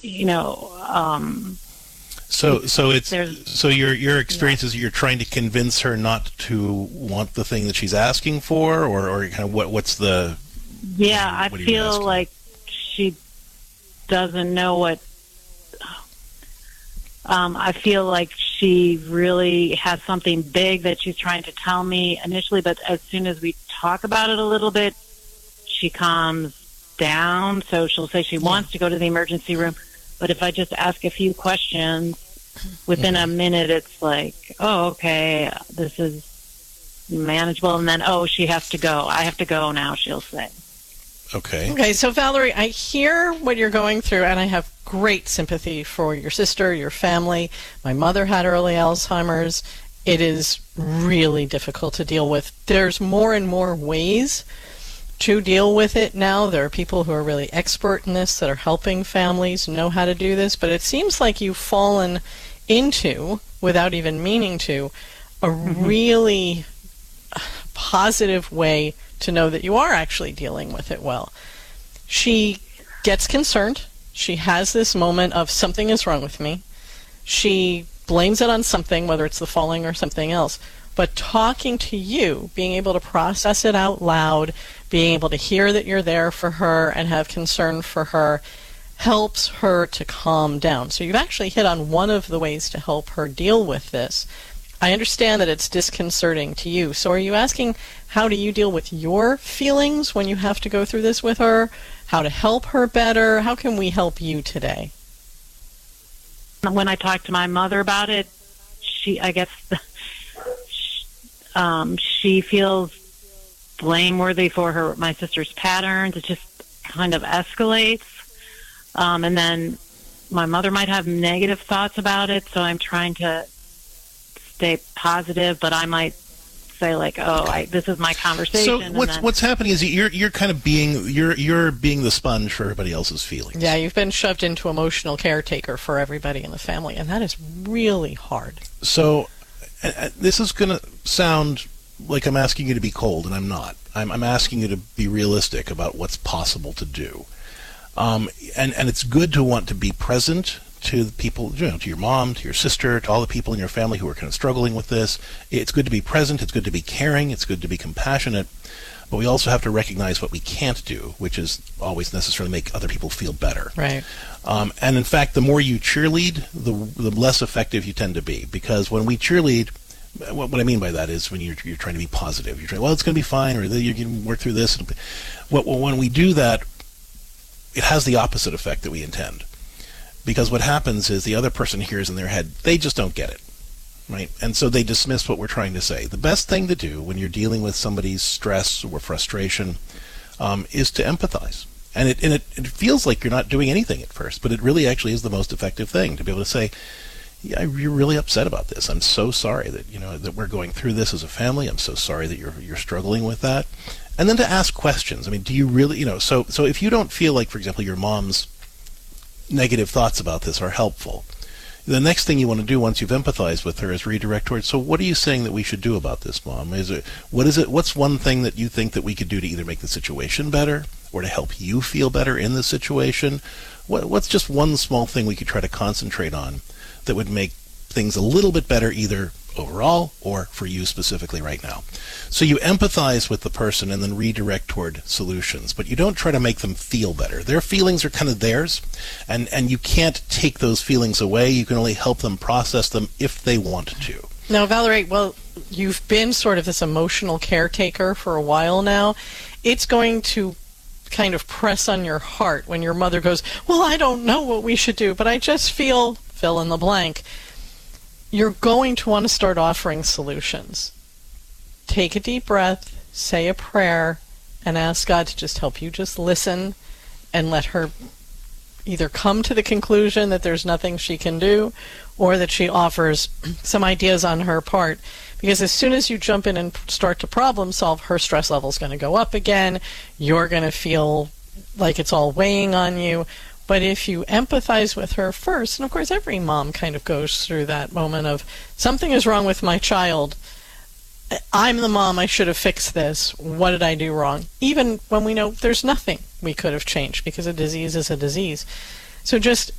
you know, So your yeah. experience is you're trying to convince her not to want the thing that she's asking for, or kind of what's the Yeah, I what are you feel asking? like she doesn't know what. I feel like she really has something big that she's trying to tell me initially, but as soon as we talk about it a little bit, she calms down. So she'll say she Yeah. wants to go to the emergency room, but if I just ask a few questions, within a Hmm. minute, it's like, oh, okay, this is manageable. And then, oh, she has to go. I have to go now, she'll say. Okay. Okay, so Valerie, I hear what you're going through, and I have great sympathy for your sister, your family. My mother had early Alzheimer's. It is really difficult to deal with. There's more and more ways to deal with it now. There are people who are really expert in this that are helping families know how to do this, but it seems like you've fallen into, without even meaning to, a Hmm. really positive way to know that you are actually dealing with it well. She gets concerned. She has this moment of something is wrong with me. She blames it on something, whether it's the falling or something else. But talking to you, being able to process it out loud, being able to hear that you're there for her and have concern for her, helps her to calm down. So you've actually hit on one of the ways to help her deal with this. I understand that it's disconcerting to you. So are you asking, how do you deal with your feelings when you have to go through this with her? How to help her better? How can we help you today? When I talked to my mother about it, I guess, she feels blameworthy for my sister's patterns. It just kind of escalates. And then my mother might have negative thoughts about it, so I'm trying to stay positive, but I might say like, "Oh, Okay. this is my So conversation," and what's then what's happening is you're kind of you're being the sponge for everybody else's Yeah, feelings. you've been shoved into emotional caretaker for everybody in the family, and that is really hard. So this is going to sound like I'm asking you to be cold, and I'm not. I'm asking you to be realistic about what's possible to do. And it's good to want to be present to the people, to your mom, to your sister, to all the people in your family who are kind of struggling with this. It's good to be present. It's good to be caring. It's good to be compassionate. But we also have to recognize what we can't do, which is always necessarily make other people feel better. Right. And in fact, the more you cheerlead, the less effective you tend to be. Because when we cheerlead, what I mean by that is when you're trying to be positive. You're trying, well, it's going to be fine, or you can work through this. When we do that, it has the opposite effect that we intend. Because what happens is the other person hears in their head, they just don't get it, right? And so they dismiss what we're trying to say. The best thing to do when you're dealing with somebody's stress or frustration is to empathize. And it feels like you're not doing anything at first, but it really actually is the most effective thing to be able to say, yeah, you're really upset about this. I'm so sorry that that we're going through this as a family. I'm so sorry that you're struggling with that. And then to ask questions. I mean, do you really, so if you don't feel like, for example, your mom's negative thoughts about this are helpful, the next thing you want to do once you've empathized with her is redirect towards, so what are you saying that we should do about this, Mom? What's one thing that you think that we could do to either make the situation better or to help you feel better in the situation? What's just one small thing we could try to concentrate on that would make things a little bit better either overall or for you specifically right now? So you empathize with the person and then redirect toward solutions, but you don't try to make them feel better. Their feelings are kind of theirs, and you can't take those feelings away. You can only help them process them if they want to. Now, Valerie, well, you've been sort of this emotional caretaker for a while now. It's going to kind of press on your heart when your mother goes, well, I don't know what we should do, but I just feel fill in the blank. You're going to want to start offering solutions. Take a deep breath, say a prayer, and ask God to just help you just listen and let her either come to the conclusion that there's nothing she can do or that she offers some ideas on her part. Because as soon as you jump in and start to problem solve, her stress level's going to go up again. You're going to feel like it's all weighing on you. But if you empathize with her first, and of course every mom kind of goes through that moment of something is wrong with my child. I'm the mom, I should have fixed this. What did I do wrong? Even when we know there's nothing we could have changed because a disease is a disease. So just